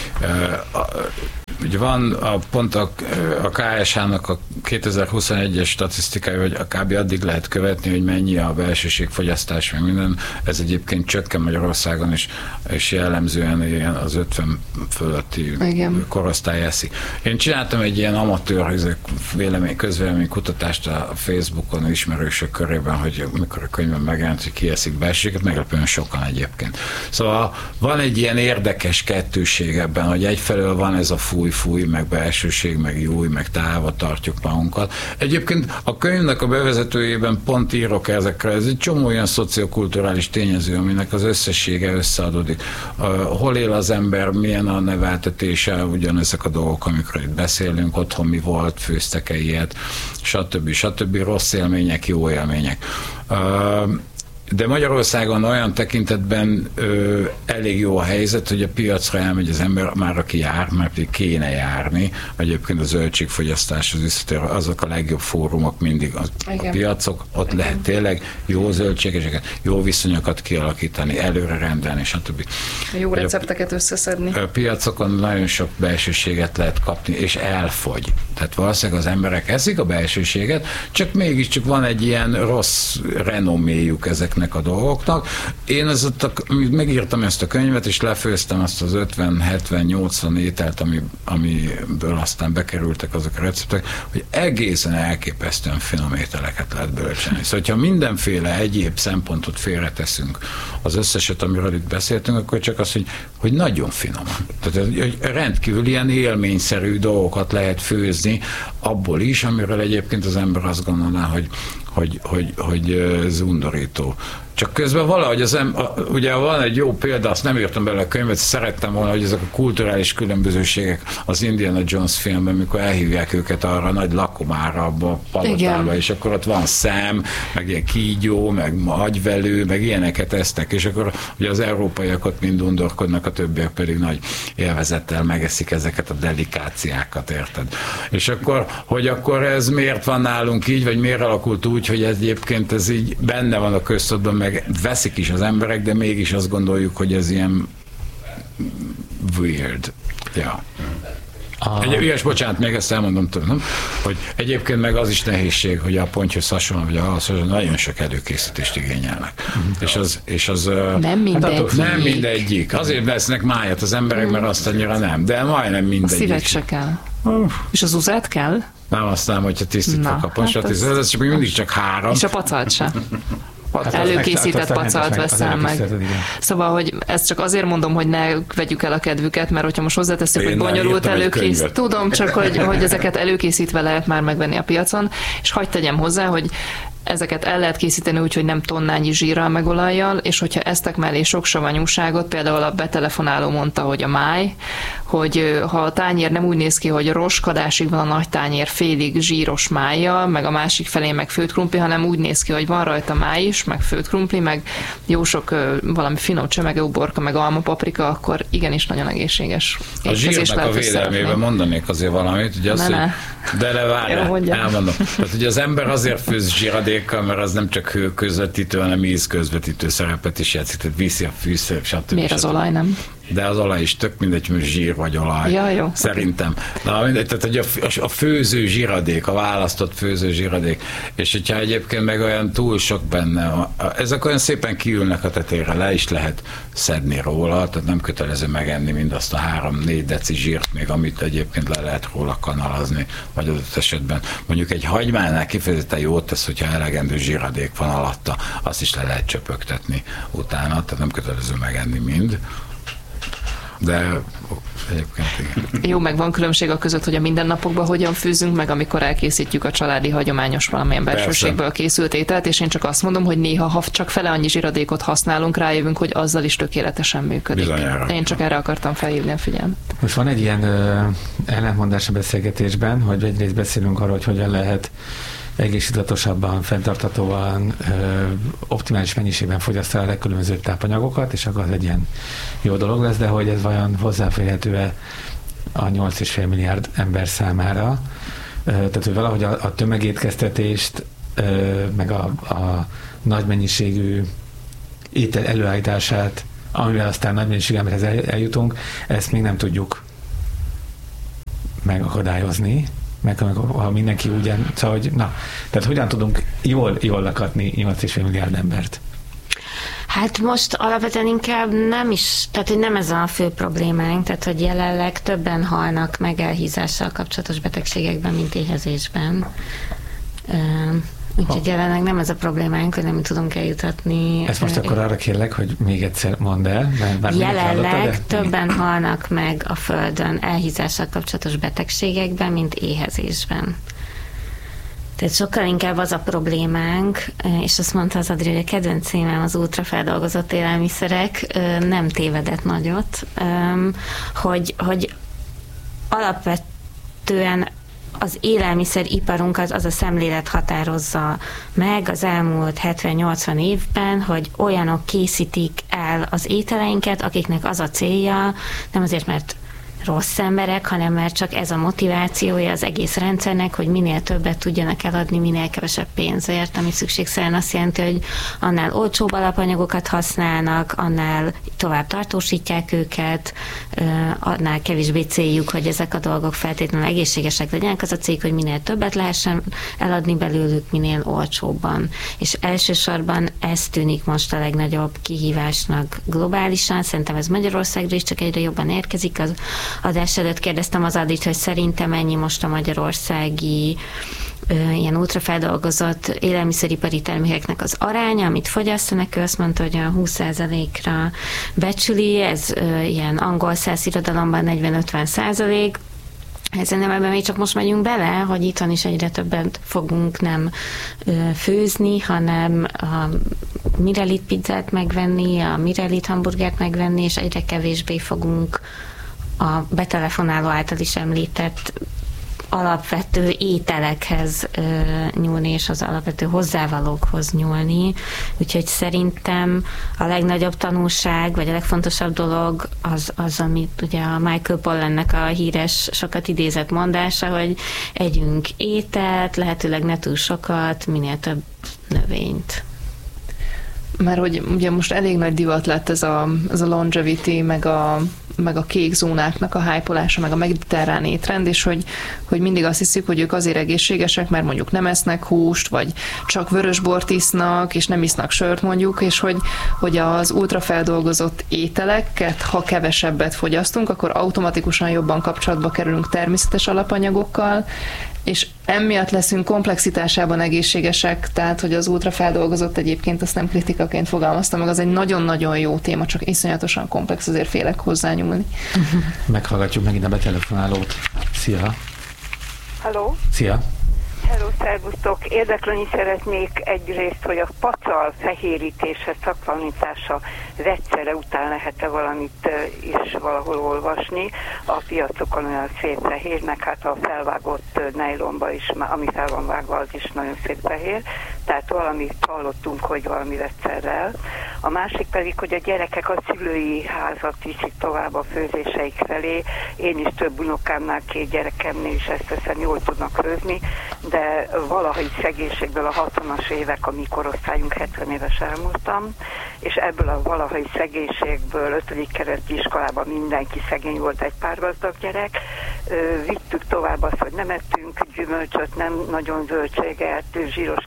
Speaker 8: Ugye van pont a KSH-nak a 2021-es statisztikája, hogy kb. Addig lehet követni, hogy mennyi a belsőségfogyasztás, meg minden. Ez egyébként csökken Magyarországon is, és jellemzően ilyen az 50 fölötti korosztály eszi. Én csináltam egy ilyen amatőr közvélemény kutatást a Facebookon ismerősök körében, hogy mikor a könyvben megjelent, hogy ki eszik belsőséget, meglepően sokan egyébként. Szóval van egy ilyen érdekes kettőség ebben, hogy egyfelől van ez a fúj, meg belsőség, meg júj, meg távol tartjuk magunkat. Egyébként a könyvnek a bevezetőjében pont írok ezekre, ez egy csomó olyan szociokulturális tényező, aminek az összessége összeadódik. Hol él az ember, milyen a neveltetése, ugyanezek a dolgok, amikről itt beszélünk, otthon mi volt, főztek-e ilyet, stb. Rossz élmények, jó élmények. De Magyarországon olyan tekintetben elég jó a helyzet, hogy a piacra elmegy az ember, már aki jár, mert pedig kéne járni. Egyébként a zöldségfogyasztáshoz visszatér, azok a legjobb fórumok mindig a piacok, ott lehet tényleg jó zöldségeseket, jó viszonyokat kialakítani, előre rendelni, stb.
Speaker 4: Jó recepteket összeszedni.
Speaker 8: A piacokon nagyon sok belsőséget lehet kapni, és elfogy. Tehát valószínűleg az emberek eszik a belsőséget, csak mégiscsak van egy ilyen rossz renoméjuk ezeknek a dolgoknak. Én megírtam ezt a könyvet, és lefőztem azt az 50-70-80 ételt, amiből aztán bekerültek azok a receptek, hogy egészen elképesztően finom ételeket lehet belőle csinálni. Szóval, ha mindenféle egyéb szempontot félreteszünk az összeset, amiről itt beszéltünk, akkor csak az, hogy nagyon finom. Tehát rendkívül ilyen élményszerű dolgokat lehet főzni abból is, amiről egyébként az ember azt gondolná, hogy ez undorító. Csak közben valahogy ugye van egy jó példa, azt nem írtam bele a könyvet, szerettem volna, hogy ezek a kulturális különbözőségek az Indiana Jones filmben, amikor elhívják őket arra a nagy lakomára, abba a palotába, és akkor ott van szem, meg ilyen kígyó, meg agyvelő, meg ilyeneket esznek, és akkor ugye az európaiak ott mind undorkodnak, a többiek pedig nagy élvezettel megeszik ezeket a delikáciákat, érted? És akkor, hogy akkor ez miért van nálunk így, vagy miért alakult úgy, hogy egyébként ez így benne van a köztudatban, meg veszik is az emberek, de mégis azt gondoljuk, hogy ez ilyen weird. Ja. Bocsánat, még ezt elmondom tőlem, hogy egyébként meg az is nehézség, hogy a pontyhoz hasonlóan, vagy ahhoz hasonlóan nagyon sok előkészítést igényelnek. És az
Speaker 4: nem mindegyik.
Speaker 8: Nem mindegyik. Azért vesznek májat az emberek, mert azt annyira nem, de majdnem mindegyik.
Speaker 4: A szívet se kell. És az uzát kell?
Speaker 8: Nem aztán, hogyha tisztítva kapon, ez csak mindig csak 3.
Speaker 4: És a pacalt sem. Előkészített pacalt veszem meg. Szóval, hogy ezt csak azért mondom, hogy ne vegyük el a kedvüket, mert hogyha most hozzátesszük, hogy bonyolult előkészített. Tudom, csak hogy ezeket előkészítve lehet már megvenni a piacon, és hadd tegyem hozzá, hogy ezeket el lehet készíteni úgy, hogy nem tonnányi zsírral meg olajjal, és hogyha eztek mellé sok savanyúságot, például a betelefonáló mondta, hogy a máj, hogy ha a tányér nem úgy néz ki, hogy roskadásig van a nagy tányér félig zsíros májjal, meg a másik felén meg főtt krumpli, hanem úgy néz ki, hogy van rajta máj is, meg főtt krumpli, meg jó sok valami finom csemegeuborka, meg almapaprika, akkor igenis nagyon egészséges.
Speaker 8: A zsírnak a védelmében mondanék azért valamit, ugye azt, de várjál, elmondom. Tehát ugye az ember azért főz zsíradékkal, mert az nem csak hőközvetítő, hanem ízközvetítő szerepet is játszik, tehát viszi a fűszer, stb.
Speaker 4: Miért az olaj nem?
Speaker 8: De az olaj is tök mindegy, hogy zsír vagy olaj.
Speaker 4: Ja, jó.
Speaker 8: Szerintem. Na mindegy, tehát hogy a főző zsíradék, a választott főző zsíradék, és hogyha egyébként meg olyan túl sok benne, ezek olyan szépen kiülnek a tetejére, le is lehet szedni róla, tehát nem kötelező megenni mindazt a 3-4 deci zsírt még, amit egyébként le lehet róla kanalazni, vagy adott esetben. Mondjuk egy hagymánál kifejezetten jót tesz, hogyha elegendő zsíradék van alatta, azt is le lehet csöpögtetni utána, tehát nem kötelező megenni mind. De egyébként igen.
Speaker 4: Jó, meg van különbség a között, hogy a mindennapokban hogyan fűzünk, meg amikor elkészítjük a családi hagyományos valamilyen belsőségből készült ételt, és én csak azt mondom, hogy néha, ha csak fele annyi zsiradékot használunk, rájövünk, hogy azzal is tökéletesen működik.
Speaker 8: Bizonyára.
Speaker 4: Én csak erre akartam felhívni a figyelmet.
Speaker 2: Most van egy ilyen ellentmondás a beszélgetésben, hogy egyrészt beszélünk arról, hogy hogyan lehet egészségezetosabban, fenntarthatóan, optimális mennyiségben fogyasztani a legkülönbözőbb tápanyagokat, és akkor az egy ilyen jó dolog lesz, de hogy ez vajon hozzáférhető-e a 8,5 milliárd ember számára. Tehát, hogy valahogy a tömegétkeztetést, meg a nagy mennyiségű étel előállítását, amivel aztán nagy mennyiségű emberhez eljutunk, ezt még nem tudjuk megakadályozni, meg ha mindenki ugyan, szóval, hogy tehát hogyan tudunk jól lakatni 8,5 milliárd embert?
Speaker 1: Hát most alapvetően inkább nem is, tehát hogy nem ez a fő problémánk, tehát hogy jelenleg többen halnak meg elhízással kapcsolatos betegségekben, mint éhezésben. Úgyhogy jelenleg nem ez a problémánk, hogy nem tudunk eljutatni.
Speaker 2: Ezt most akkor arra kérlek, hogy még egyszer mondd el.
Speaker 1: Jelenleg többen halnak meg a Földön elhízással kapcsolatos betegségekben, mint éhezésben. Tehát sokkal inkább az a problémánk, és azt mondta az Adri, hogy a kedvenc címem az ultrafeldolgozott élelmiszerek, nem tévedett nagyot, hogy alapvetően az élelmiszeriparunkat az a szemlélet határozza meg az elmúlt 70-80 évben, hogy olyanok készítik el az ételeinket, akiknek az a célja, nem azért, mert rossz emberek, hanem mert csak ez a motivációja az egész rendszernek, hogy minél többet tudjanak eladni, minél kevesebb pénzért, ami szükségszerűen azt jelenti, hogy annál olcsóbb alapanyagokat használnak, annál tovább tartósítják őket, annál kevésbé céljuk, hogy ezek a dolgok feltétlenül egészségesek legyenek, az a cég, hogy minél többet lehessen eladni belőlük, minél olcsóbban. És elsősorban ez tűnik most a legnagyobb kihívásnak globálisan, szerintem ez Magyarországra is csak egyre jobban érkezik. Az adás előtt kérdeztem az Adit, hogy szerintem ennyi most a magyarországi ilyen ultrafeldolgozott élelmiszeripari termékeknek az aránya, amit fogyasztanak, ő azt mondta, hogy a 20%-ra becsüli, ez ilyen angol száz irodalomban 40-50%. Ezen nem ebben még csak most megyünk bele, hogy itthon is egyre többet fogunk nem főzni, hanem a Mirelit pizzát megvenni, a Mirelit hamburgert megvenni, és egyre kevésbé fogunk a betelefonáló által is említett alapvető ételekhez nyúlni, és az alapvető hozzávalókhoz nyúlni. Úgyhogy szerintem a legnagyobb tanulság, vagy a legfontosabb dolog az amit ugye a Michael Pollannek a híres, sokat idézett mondása, hogy együnk ételt, lehetőleg ne túl sokat, minél több növényt.
Speaker 4: Mert hogy ugye most elég nagy divat lett ez a longevity, meg a kék zónáknak a hype-olása, meg a mediterrán étrend, és hogy mindig azt hiszük, hogy ők azért egészségesek, mert mondjuk nem esznek húst, vagy csak vörösbort isznak, és nem isznak sört mondjuk, és hogy az ultrafeldolgozott ételeket, ha kevesebbet fogyasztunk, akkor automatikusan jobban kapcsolatba kerülünk természetes alapanyagokkal, és emiatt leszünk komplexitásában egészségesek, tehát, hogy az ultrafeldolgozott egyébként, azt nem kritikaként fogalmaztam meg, az egy nagyon-nagyon jó téma, csak iszonyatosan komplex, azért félek hozzányúlni.
Speaker 2: Meghallgatjuk megint a betelefonálót. Szia!
Speaker 9: Halló!
Speaker 2: Szia!
Speaker 9: Hello, szervusztok! Érdeklődni szeretnék egyrészt, hogy a pacal fehérítéshez szakvanítása vegyszere után lehet-e valamit is valahol olvasni. A piacokon olyan szép fehér, meg hát a felvágott nejlonba is, ami fel van vágva, az is nagyon szép fehér. Tehát valamit hallottunk, hogy valami vegyszerrel. A másik pedig, hogy a gyerekek a szülői házat viszik tovább a főzéseik felé. Én is több unokámnál, 2 gyerekemnél is ezt teszem, jól tudnak főzni, de valahogy szegénységből a 60-as évek, a mi korosztályunk 70 éves elmúltam, és ebből a valahogy szegénységből 5. kerületi iskolában mindenki szegény volt, egy pár gazdag gyerek. Vittük tovább azt, hogy nem ettünk gyümölcsöt, nem nagyon zöldséget, zsíros kenyér, ha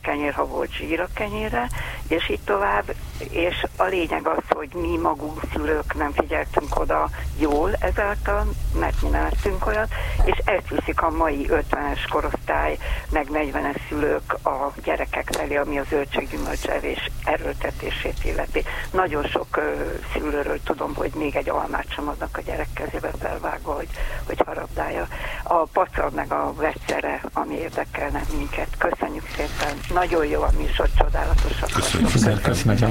Speaker 9: volt zsír a kenyérre, és így tovább, és a lényeg az, hogy mi magunk szülők nem figyeltünk oda jól ezáltal, mert mi nem ettünk olyat, és ezt viszik a mai 50-es korosztály, meg 40-es szülők a gyerekek felé, ami a zöldséggyümölcsevés erőltetését illeti. Nagyon sok szülőről tudom, hogy még egy almát sem adnak a gyerek kezébe felvágva, hogy harabdálja. A pacal meg a vegyszere, ami érdekelne minket. Köszönjük szépen. Nagyon jó a műsor, csodálatosak.
Speaker 2: Köszönöm.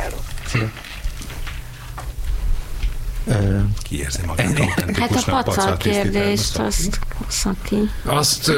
Speaker 6: Ki érzi magát autentikusnak?
Speaker 1: Hát a pacal kérdést, azt Szaki.
Speaker 8: Azt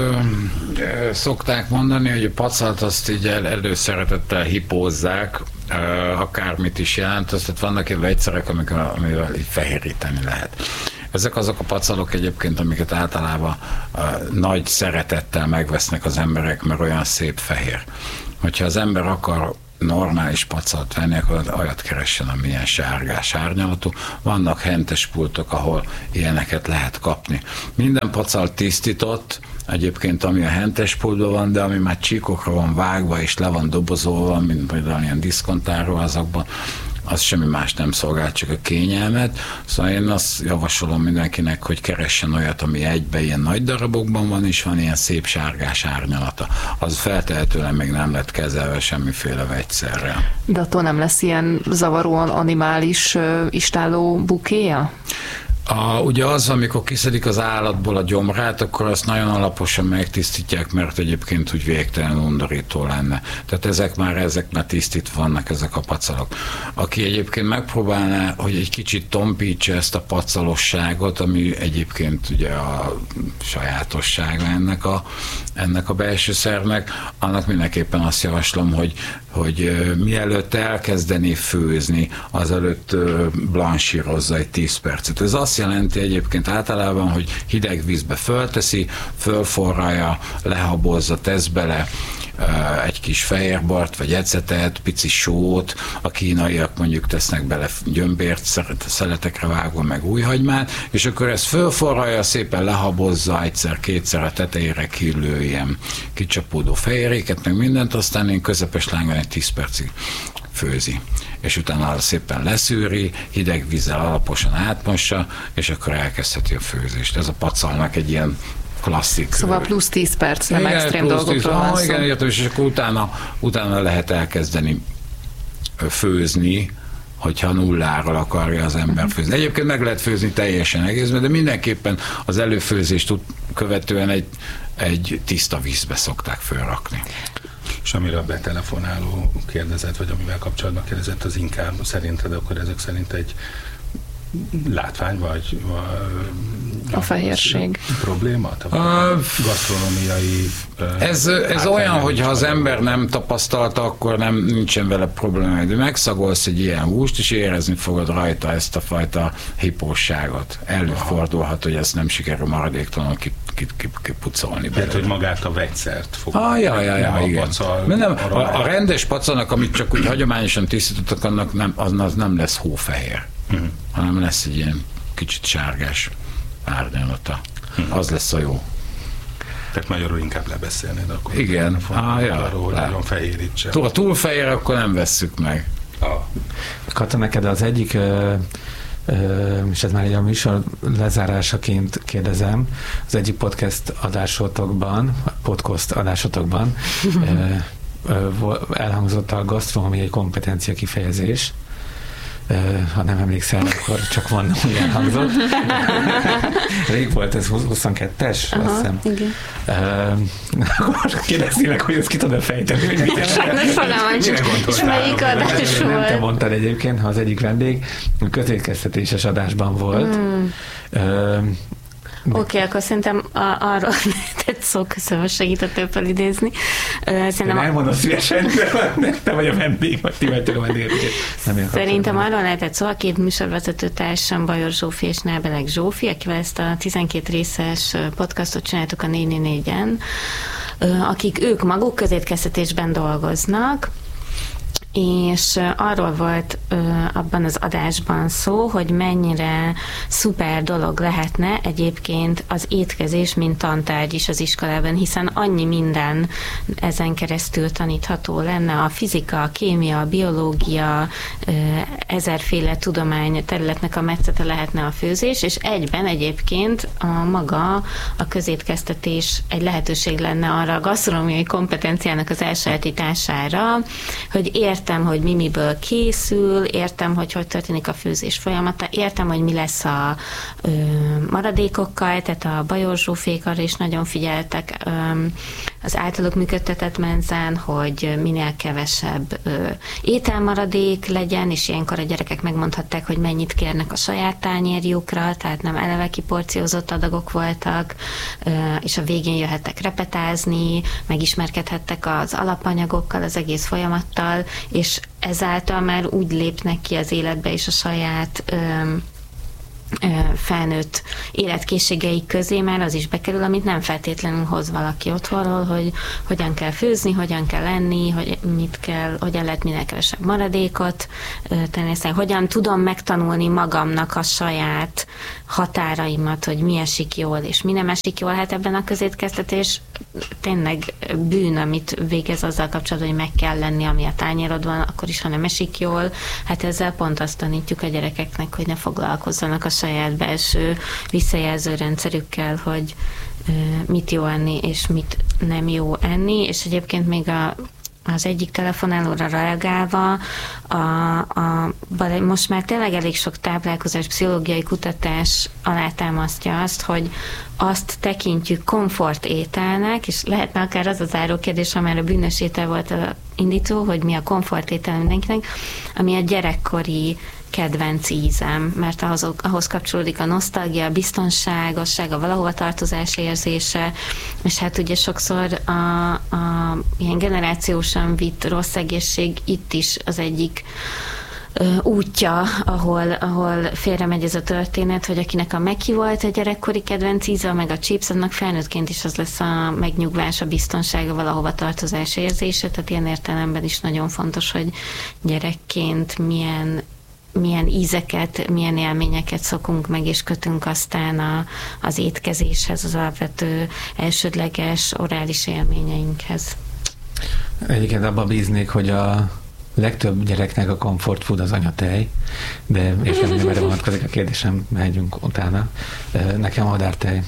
Speaker 8: szokták mondani, hogy a pacalt azt így előszeretettel hipózzák, akármit is jelent, tehát vannak ilyen vegyszerek, amivel így fehéríteni lehet. Ezek azok a pacalok egyébként, amiket általában nagy szeretettel megvesznek az emberek, mert olyan szép fehér. Hogyha az ember akar normális pacalt venni, akkor olyat keressen, ami ilyen sárgás árnyalatú. Vannak hentes pultok, ahol ilyeneket lehet kapni. Minden pacal tisztított, egyébként ami a hentes pultban van, de ami már csíkokra van vágva és le van dobozolva, mint például ilyen diszkontárházakban, az semmi más nem szolgál, csak a kényelmet. Szóval én azt javasolom mindenkinek, hogy keressen olyat, ami egyben ilyen nagy darabokban van, és van ilyen szép sárgás árnyalata. Az feltehetően még nem lett kezelve semmiféle vegyszerrel.
Speaker 4: De attól nem lesz ilyen zavaróan animális istálló bukéja?
Speaker 8: Ugye az, amikor kiszedik az állatból a gyomrát, akkor azt nagyon alaposan megtisztítják, mert egyébként úgy végtelen undorító lenne. Tehát ezek már tisztítva vannak, ezek a pacalok. Aki egyébként megpróbálná, hogy egy kicsit tompítsa ezt a pacalosságot, ami egyébként ugye a sajátossága ennek a belső szervnek, annak mindenképpen azt javaslom, hogy mielőtt elkezdeni főzni, azelőtt blanchírozza egy 10 percet. Ez azt jelenti egyébként általában, hogy hideg vízbe fölteszi, fölforralja, lehabozza, tesz bele egy kis fehérbart, vagy ecetet, pici sót, a kínaiak mondjuk tesznek bele gyömbért, szeletekre vágva, meg újhagymát, és akkor ezt fölforralja, szépen lehabozza, egyszer-kétszer a tetejére killő ilyen kicsapódó fehéréket, meg mindent, aztán én közepes lángon egy 10 percig főzi. És utána szépen leszűri, hideg vízzel alaposan átmossa, és akkor elkezdheti a főzést. Ez a pacalnak egy ilyen klasszik.
Speaker 4: Szóval plusz 10 perc, nem igen, extrém dolgokról van szó.
Speaker 8: Igen, értem, és akkor utána lehet elkezdeni főzni, hogyha nulláról akarja az ember főzni. Egyébként meg lehet főzni teljesen egészben, de mindenképpen az előfőzést követően egy tiszta vízbe szokták fölrakni.
Speaker 6: És amire a betelefonáló kérdezett, vagy amivel kapcsolatban kérdezett, az inkább szerinted, akkor ezek szerint egy látvány, vagy
Speaker 4: a fehérség
Speaker 6: probléma? Gasztronómiai
Speaker 8: ez olyan, hogyha az ember nem tapasztalta, akkor nincsen vele probléma, de megszagolsz egy ilyen húst, és érezni fogod rajta ezt a fajta hipósságot. Előfordulhat, hogy ezt nem sikerül maradéktalanul kipucolni.
Speaker 6: Tehát, hogy magát a vegyszert fog.
Speaker 8: Igen. A rendes pacalnak, amit csak úgy hagyományosan tisztítottak, annak az nem lesz hófehér, hanem lesz egy ilyen kicsit sárgás árnyalata. Az lesz a jó.
Speaker 6: Tehát magyarul inkább lebeszélnéd akkor.
Speaker 8: Igen.
Speaker 6: Arról, hogy nagyon fehérítse.
Speaker 8: Ha túl fehér, akkor nem vesszük meg.
Speaker 2: Kata, neked az egyik, és ez már egy a műsor lezárásaként kérdezem, az egyik podcast adásotokban elhangzott a gasztronómiai kompetencia kifejezés. Ha nem emlékszel, akkor csak van, hogy elhangzott. Rég volt ez 22-es, azt hiszem.
Speaker 1: Igen.
Speaker 2: Akkor kérdeznélek, hogy ezt ki tudod fejteni, hogy mit is.
Speaker 1: És melyik adás volt?
Speaker 2: Nem te mondtad egyébként, ha az egyik vendég közétkeztetéses adásban volt.
Speaker 1: Oké, akkor szerintem arról tett szó, köszönöm, segítettél felidézni.
Speaker 2: Szerintem elmondom szívesen, te vagy a vendég, vagy ti vagytok a vendég.
Speaker 1: Szerintem arról lehetett szó, a két műsorvezető társam, Bajor Zsófi és Nábelek Zsófi, akivel ezt a 12 részes podcastot csináltuk a 444-en, akik ők maguk közétkeztetésben dolgoznak, és arról volt abban az adásban szó, hogy mennyire szuper dolog lehetne egyébként az étkezés, mint tantárgy is az iskolában, hiszen annyi minden ezen keresztül tanítható lenne, a fizika, a kémia, a biológia, ezerféle tudomány területnek a metszete lehetne a főzés, és egyben egyébként a közétkeztetés egy lehetőség lenne arra a gasztronómiai kompetenciának az elsajátítására, hogy értem, hogy miből készül, értem, hogy történik a főzés folyamata, értem, hogy mi lesz a maradékokkal, tehát a Bajor Zsófék arra is nagyon figyeltek az általuk működtetett menzán, hogy minél kevesebb ételmaradék legyen, és ilyenkor a gyerekek megmondhatták, hogy mennyit kérnek a saját tányérjukra, tehát nem eleve kiporciózott adagok voltak, és a végén jöhettek repetázni, megismerkedhettek az alapanyagokkal, az egész folyamattal, és ezáltal már úgy lépnek ki az életbe és a saját felnőtt életkészségeik közé már az is bekerül, amit nem feltétlenül hoz valaki otthonról, hogy hogyan kell főzni, hogyan kell enni, hogy mit kell, hogyan lehet minél kevesebb maradékot tenni, hogyan tudom megtanulni magamnak a saját határaimat, hogy mi esik jól, és mi nem esik jól. Hát ebben a közétkeztetés tényleg bűn, amit végez azzal kapcsolatban, hogy meg kell lenni, ami a tányérodban, akkor is, ha nem esik jól. Hát ezzel pont azt tanítjuk a gyerekeknek, hogy ne foglalkozzanak a saját belső visszajelző rendszerükkel, hogy mit jó enni, és mit nem jó enni, és egyébként még az egyik telefonálóra reagálva, most már tényleg elég sok táplálkozás pszichológiai kutatás alátámasztja azt, hogy azt tekintjük komfortételnek, és lehetne akár az a záró kérdés, amely a bűnös étel volt a indító, hogy mi a komfortétel mindenkinek, ami a gyerekkori kedvenc ízem, mert ahhoz kapcsolódik a nosztalgia, a biztonságosság, a valahova tartozás érzése, és hát ugye sokszor a ilyen generációsan vitt rossz egészség itt is az egyik útja, ahol félremegy ez a történet, hogy akinek a Meki volt a gyerekkori kedvenc íze, meg a chips, annak felnőttként is az lesz a megnyugvás, a biztonsága, valahova tartozás érzése, tehát ilyen értelemben is nagyon fontos, hogy gyerekként milyen ízeket, milyen élményeket szokunk meg, és kötünk aztán az étkezéshez, az alapvető elsődleges orális élményeinkhez.
Speaker 2: Egyébként abban bíznék, hogy a legtöbb gyereknek a comfort food az anyatej, de és nem erre vonatkozik a kérdésem, megyünk utána. Nekem a madártej.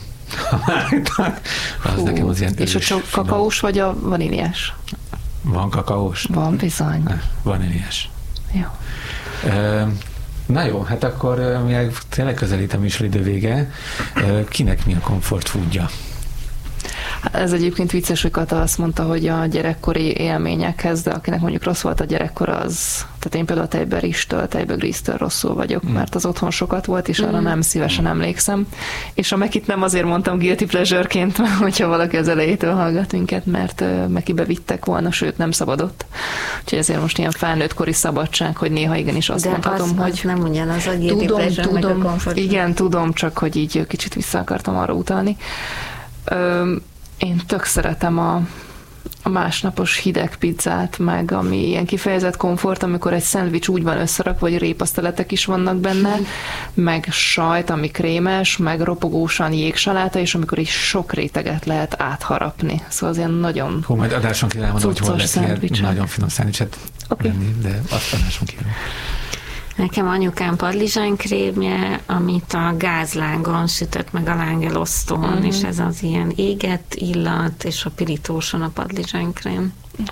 Speaker 2: Az nekem az ilyen
Speaker 4: és a kakaós vagy a vaníliás?
Speaker 2: Van kakaós?
Speaker 4: Van bizony.
Speaker 2: Vaníliás.
Speaker 4: Jó.
Speaker 2: Na jó, hát akkor még tényleg közelít a műsoridő vége. Kinek mi a comfort foodja?
Speaker 4: Ez egyébként vicces, hogy Kata azt mondta, hogy a gyerekkori élményekhez, de akinek mondjuk rossz volt a gyerekkor, az, tehát én például a tejbegríztől rosszul vagyok, mert az otthon sokat volt, és arra nem szívesen emlékszem. És a Mekit nem azért mondtam guilty pleasure-ként, hogyha valaki az elejétől hallgat minket, mert Mekibe vittek volna, sőt nem szabadott. Úgyhogy ezért most ilyen felnőttkori szabadság, hogy néha igenis azt mondhatom, hogy...
Speaker 1: nem ugyanaz a guilty pleasure, meg a comfort.
Speaker 4: Igen, tudom, csak hogy így kicsit vissza akartam arra utalni. Én tök szeretem a másnapos hideg pizzát, meg ami ilyen kifejezett komfort, amikor egy szendvics úgy van összerakva, vagy répaszteletek is vannak benne, meg sajt, ami krémes, meg ropogósan jégsaláta, és amikor is sok réteget lehet átharapni. Szóval az ilyen nagyon
Speaker 2: Hú, majd adáson kívül elmondom, hogy hol lehet nagyon finom szendvicset venni, de azt adáson kívül.
Speaker 1: Nekem anyukám padlizsánkrémje, amit a gázlángon sütött meg a lángelosztón, és ez az ilyen égett illat, és a pirítóson a padlizsánkrém.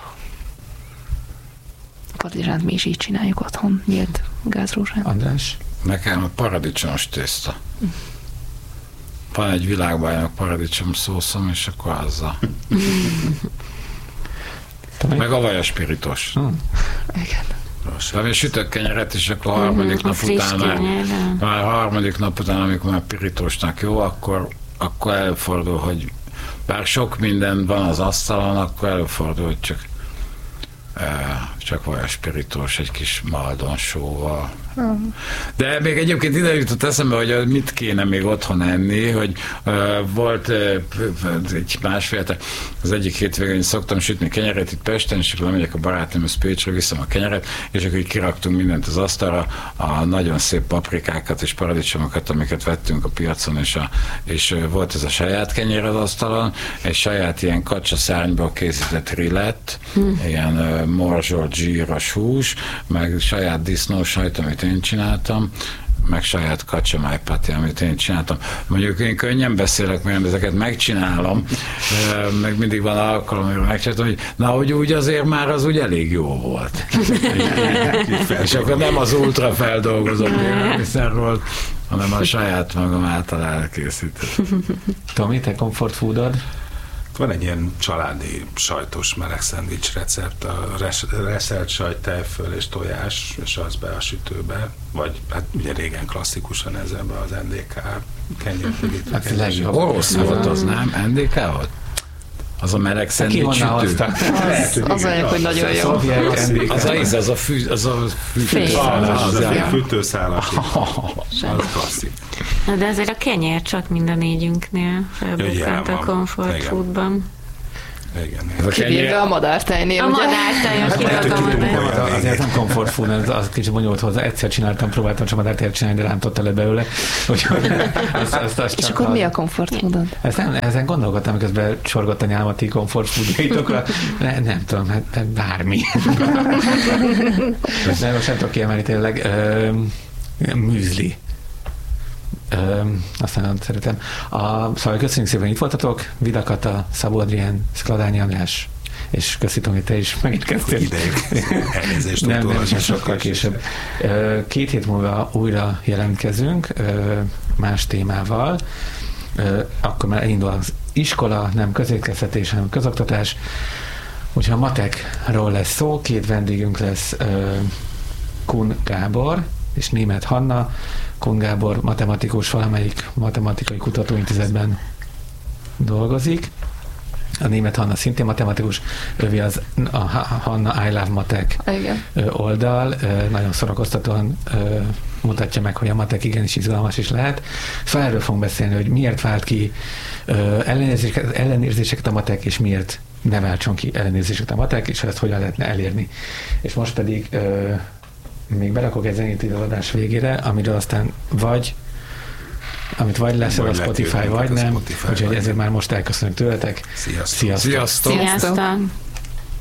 Speaker 4: A padlizsánt mi is így csináljuk otthon, nyílt gázrózsán.
Speaker 2: András?
Speaker 8: Nekem a paradicsomos tészta. Van egy világbajnok paradicsom szószom, és akkor azzal. Meg a vajaspiritos.
Speaker 4: Igen.
Speaker 8: Vagy sütök kenyeret, és akkor harmadik nap után, amikor már pirítósnak jó, akkor előfordul, hogy bár sok minden van az asztalon, akkor előfordul, hogy csak csak vajaspiritós, egy kis maldonsóval. De még egyébként ide jutott eszembe, hogy mit kéne még otthon enni, hogy volt egy másfél, az egyik hétvégén szoktam sütni kenyeret itt Pesten, és akkor lemegyek a barátomhoz Pécsre, viszem a kenyeret, és akkor így kiraktunk mindent az asztalra, a nagyon szép paprikákat és paradicsomokat, amiket vettünk a piacon, és volt ez a saját kenyér az asztalon, egy saját ilyen kacsaszárnyból készített rillett, ilyen morzsolt zsíros hús, meg saját disznósajt, amit én csináltam, meg saját kacsamájpati, amit én csináltam. Mondjuk én könnyen beszélek, mert ezeket megcsinálom, meg mindig van alkalom, amikor megcsináltam, hogy na, hogy úgy azért már az úgy elég jó volt. És akkor nem az ultra feldolgozott élelmiszer volt, hanem a saját magam által elkészített.
Speaker 2: Tomi, te comfort foodod?
Speaker 6: Van egy ilyen családi sajtos meleg szendvics recept, a reszelt sajt, tejföl és tojás, és az be a sütőbe, vagy hát ugye régen klasszikusan ez ebbe az NDK kenyértevítő.
Speaker 8: Hát a legjobb. Orosz volt az, nem? NDK volt? Az a meleg szendvics sütő.
Speaker 4: Az olyan, hogy nagyon jó.
Speaker 8: Az a
Speaker 6: fűtőszálas. Az klasszik.
Speaker 1: De azért a kenyér csak mind a négyünknél felbukkant a comfort foodban.
Speaker 6: Igen.
Speaker 4: Kivéve a madártejnél.
Speaker 1: A madártej, a madártej.
Speaker 2: Azért nem comfort food, az kicsit bonyolult hozzá. Egyszer csináltam, próbáltam csak madártejet csinálni, de rántott le belőle.
Speaker 4: És akkor mi a comfort foodod?
Speaker 2: Ezen gondolkodtam, miközben csorgott a nyálom a ti comfort foodjaitokra. Nem tudom, hát bármi. De most nem tudok kiemelni tényleg. Műzli. Aztán nem szeretem. Szóval köszönjük szépen, hogy itt voltatok. Vida Kata, Szabó Adrián, Szkladányi András, és köszönöm, hogy te is megérkeztél.
Speaker 6: Elnézést.
Speaker 2: Nem, sokkal később. 2 hét múlva újra jelentkezünk más témával. Akkor már elindul az iskola, nem közétkeztetés, hanem közoktatás. Úgyhogy a matekról lesz szó. 2 vendégünk lesz, Kun Gábor és Németh Hanna. Kun Gábor matematikus, valamelyik matematikai kutatóintézetben dolgozik. A Németh Hanna szintén matematikus, ővi az a Hanna I Love Matek oldal. Nagyon szórakoztatóan mutatja meg, hogy a matek igenis izgalmas is lehet. Szóval erről fogunk beszélni, hogy miért vált ki ellenérzéseket a matek, és miért ne váltson ki ellenérzéseket a matek, és ezt hogyan lehetne elérni. És most pedig még berakok egy zenét az adás végére, amiről aztán amit vagy lesz a Spotify, vagy nem. Úgyhogy ezért már most elköszönök tőletek.
Speaker 6: Sziasztok!
Speaker 1: Sziasztok!